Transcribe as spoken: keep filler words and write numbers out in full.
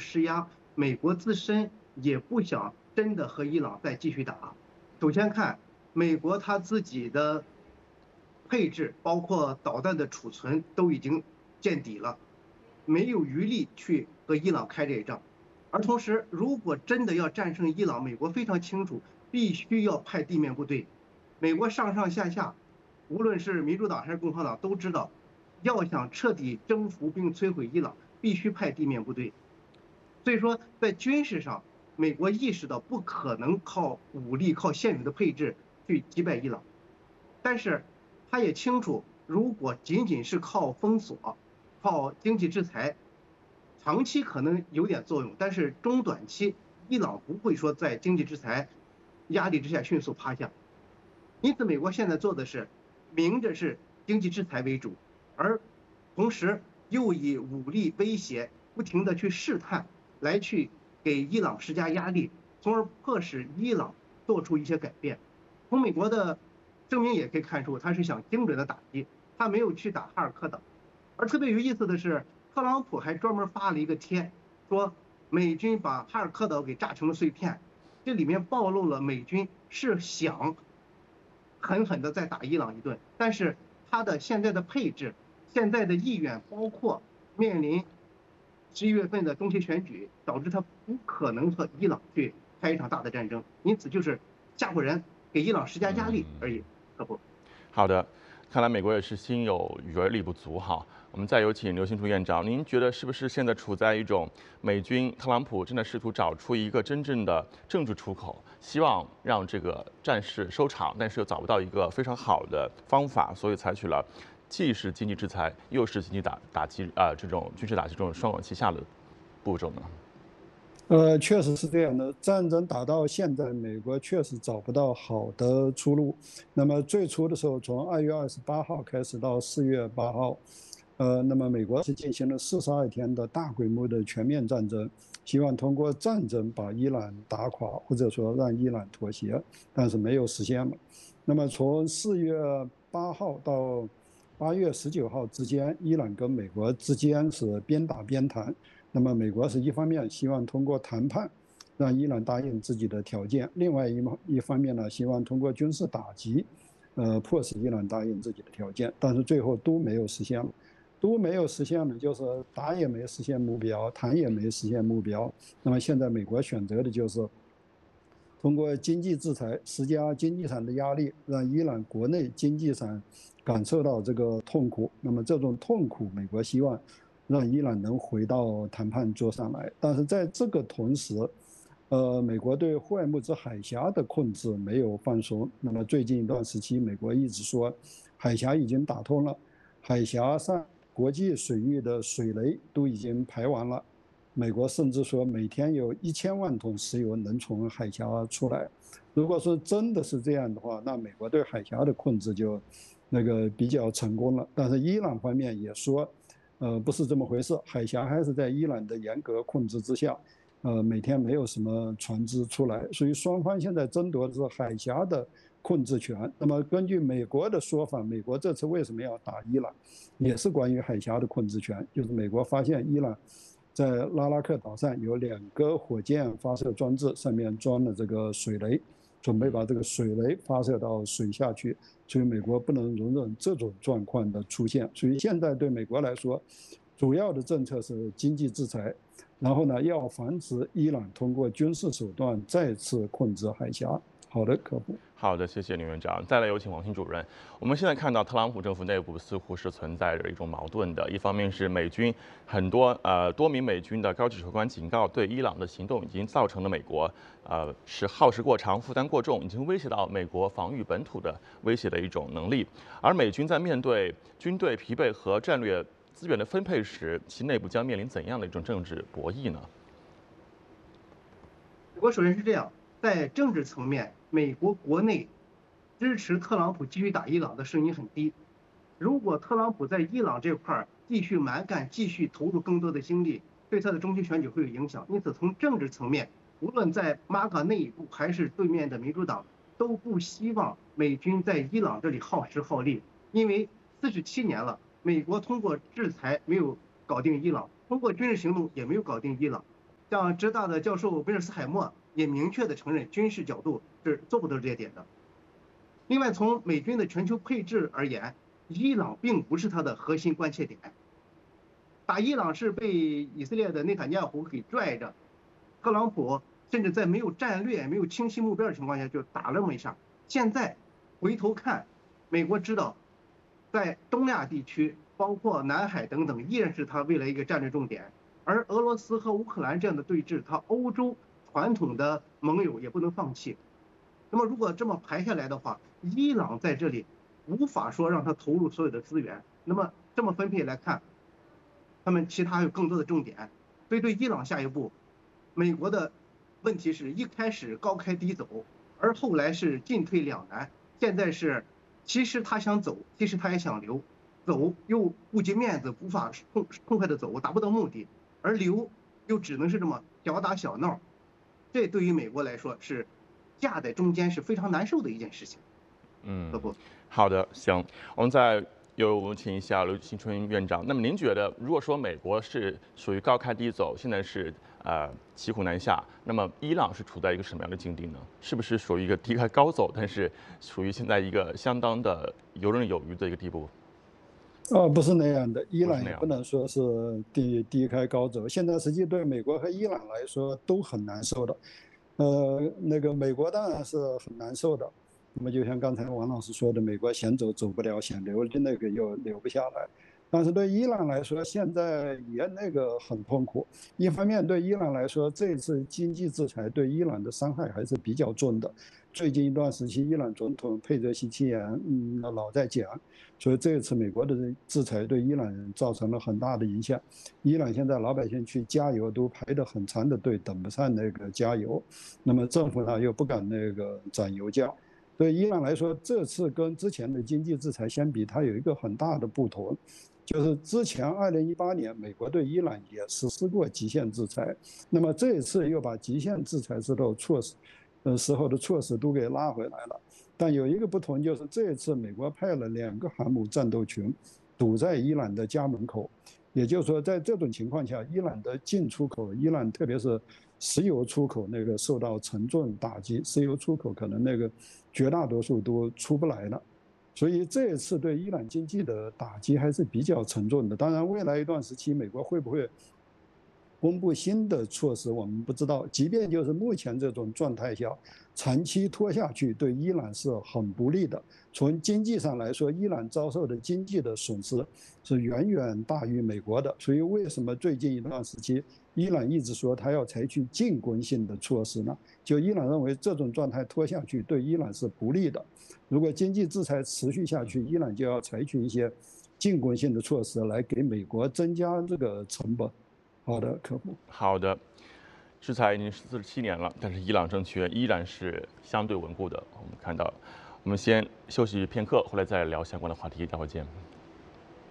施压，美国自身也不想真的和伊朗再继续打。首先看美国它自己的配置，包括导弹的储存都已经见底了，没有余力去和伊朗开这一仗。而同时，如果真的要战胜伊朗，美国非常清楚，必须要派地面部队。美国上上下下，无论是民主党还是共和党都知道，要想彻底征服并摧毁伊朗，必须派地面部队。所以说，在军事上，美国意识到不可能靠武力、靠现有的配置去击败伊朗，但是他也清楚，如果仅仅是靠封锁、靠经济制裁，长期可能有点作用，但是中短期，伊朗不会说在经济制裁压力之下迅速趴下。因此，美国现在做的是，明着是经济制裁为主，而同时又以武力威胁，不停的去试探，来去给伊朗施加压力，从而迫使伊朗做出一些改变。从美国的声明也可以看出，他是想精准的打击，他没有去打哈尔科岛。而特别有意思的是，特朗普还专门发了一个贴，说美军把哈尔科岛给炸成了碎片，这里面暴露了美军是想狠狠的再打伊朗一顿，但是他的现在的配置、现在的意愿，包括面临十一月份的中期选举，导致他不可能和伊朗去开一场大的战争，因此就是吓唬人，给伊朗施加压力而已。可不。 好的，看来美国也是心有余而力不足哈。我们再有请刘兴初院长，您觉得是不是现在处在一种美军特朗普正在试图找出一个真正的政治出口，希望让这个战事收场，但是又找不到一个非常好的方法，所以采取了既是经济制裁又是经济打打击啊、呃、这种军事打击这种双管齐下的步骤呢？ 呃，确实是这样的。战争打到现在，美国确实找不到好的出路。那么最初的时候，从二月二十八号开始到四月八号，呃，那么美国是进行了四十二天的大规模的全面战争，希望通过战争把伊朗打垮，或者说让伊朗妥协，但是没有实现了。那么从四月八号到八月十九号之间，伊朗跟美国之间是边打边谈。那么美国是一方面希望通过谈判让伊朗答应自己的条件，另外一一方面呢，希望通过军事打击，呃，迫使伊朗答应自己的条件，但是最后都没有实现了，都没有实现了，就是打也没实现目标，谈也没实现目标。那么现在美国选择的就是通过经济制裁施加经济上的压力，让伊朗国内经济上感受到这个痛苦。那么这种痛苦，美国希望让伊朗能回到谈判桌上来，但是在这个同时，呃，美国对霍尔木兹海峡的控制没有放松。那么最近一段时期，美国一直说海峡已经打通了，海峡上国际水域的水雷都已经排完了。美国甚至说每天有一千万桶石油能从海峡出来。如果说真的是这样的话，那美国对海峡的控制就那个比较成功了。但是伊朗方面也说，呃，不是这么回事，海峡还是在伊朗的严格控制之下，呃，每天没有什么船只出来，所以双方现在争夺的是海峡的控制权。那么根据美国的说法，美国这次为什么要打伊朗，也是关于海峡的控制权，就是美国发现伊朗在拉拉克岛上有两个火箭发射装置，上面装了这个水雷，准备把这个水雷发射到水下去，所以美国不能容忍这种状况的出现。所以现在对美国来说，主要的政策是经济制裁，然后呢，要防止伊朗通过军事手段再次控制海峡。好的，可不。 好的，谢谢林院长。再来有请王新主任。我们现在看到特朗普政府内部似乎是存在着一种矛盾的，一方面是美军很多呃多名美军的高级指挥官警告，对伊朗的行动已经造成了美国呃是耗时过长、负担过重，已经威胁到美国防御本土的威胁的一种能力。而美军在面对军队疲惫和战略资源的分配时，其内部将面临怎样的一种政治博弈呢？ 美国首先是这样，在政治层面，美国国内支持特朗普继续打伊朗的声音很低。如果特朗普在伊朗这块继续蛮干，继续投入更多的精力，对他的中期选举会有影响。因此，从政治层面，无论在马卡内部还是对面的民主党，都不希望美军在伊朗这里耗时耗力，因为四十七年了，美国通过制裁没有搞定伊朗，通过军事行动也没有搞定伊朗。 像浙大的教授贝尔斯海默也明确的承认，军事角度是做不到这些点的。另外，从美军的全球配置而言，伊朗并不是它的核心关切点。打伊朗是被以色列的内塔尼亚胡给拽着，特朗普甚至在没有战略、没有清晰目标的情况下就打了那么一下。现在回头看，美国知道，在东亚地区，包括南海等等，依然是它未来一个战略重点。而俄罗斯和乌克兰这样的对峙，它欧洲传统的盟友也不能放弃。那么如果这么排下来的话，伊朗在这里无法说让他投入所有的资源。那么这么分配来看，他们其他还有更多的重点。所以对伊朗下一步，美国的问题是一开始高开低走，而后来是进退两难。现在是，其实他想走，其实他也想留，走又顾及面子，无法痛痛快的走，达不到目的。而留又只能是这么小打小闹，这对于美国来说是架在中间是非常难受的一件事情。 嗯， 不， 好的，行，我们再有请一下刘新春院长。那么您觉得，如果说美国是属于高开低走，现在是呃骑虎难下，那么伊朗是处在一个什么样的境地呢？是不是属于一个低开高走，但是属于现在一个相当的游刃有余的一个地步？ 呃，不是那样的，伊朗也不能说是低低开高走。现在实际对美国和伊朗来说都很难受的，呃，那个美国当然是很难受的。那么就像刚才王老师说的，美国想走走不了，想留的那个又留不下来。但是对伊朗来说，现在也那个很痛苦。一方面对伊朗来说，这次经济制裁对伊朗的伤害还是比较重的。最近一段时期，伊朗总统佩泽西奇扬嗯老在讲，所以这次美国的制裁对伊朗人造成了很大的影响。伊朗现在老百姓去加油都排得很长的队，等不上那个加油。那么政府呢又不敢那个涨油价。对伊朗来说，这次跟之前的经济制裁相比，它有一个很大的不同，就是之前二零一八年美国对伊朗也实施过极限制裁，那么这一次又把极限制裁时候措施，呃时候的措施都给拉回来了。但有一个不同，就是这一次美国派了两个航母战斗群堵在伊朗的家门口，也就是说，在这种情况下，伊朗的进出口，伊朗特别是石油出口那个受到沉重打击，石油出口可能那个绝大多数都出不来了。所以这一次对伊朗经济的打击还是比较沉重的。当然，未来一段时期，美国会不会公布新的措施，我们不知道。即便就是目前这种状态下，长期拖下去，对伊朗是很不利的。从经济上来说，伊朗遭受的经济的损失是远远大于美国的。所以，为什么最近一段时期，伊朗一直说他要采取进攻性的措施呢？就伊朗认为这种状态拖下去对伊朗是不利的。如果经济制裁持续下去，伊朗就要采取一些进攻性的措施来给美国增加这个成本。好的，客户。 好的，制裁已经四十七年了，但是伊朗政权依然是相对稳固的。我们看到，我们先休息片刻，回来再聊相关的话题，待会儿见。